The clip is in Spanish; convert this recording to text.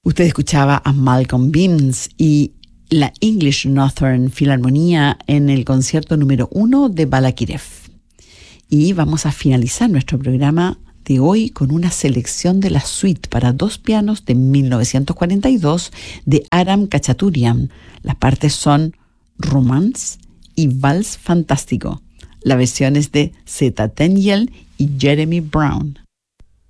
Usted escuchaba a Malcolm Beams y la English Northern Philharmonia en el concierto número 1 de Balakirev. Y vamos a finalizar nuestro programa de hoy con una selección de la suite para 2 pianos de 1942 de Aram Khachaturian. Las partes son Romance y Vals Fantástico. La versión es de Zeta Daniel y Jeremy Brown.